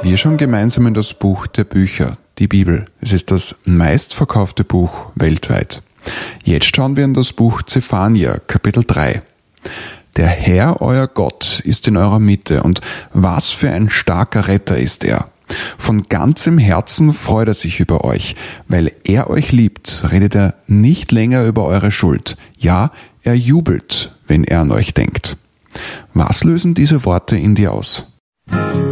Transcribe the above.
wir schauen gemeinsam in das Buch der Bücher, die Bibel. Es ist das meistverkaufte Buch weltweit. Jetzt schauen wir in das Buch Zephania, Kapitel 3. Der Herr, euer Gott, ist in eurer Mitte, und was für ein starker Retter ist er. Von ganzem Herzen freut er sich über euch. Weil er euch liebt, redet er nicht länger über eure Schuld. Ja, er jubelt, wenn er an euch denkt. Was lösen diese Worte in dir aus?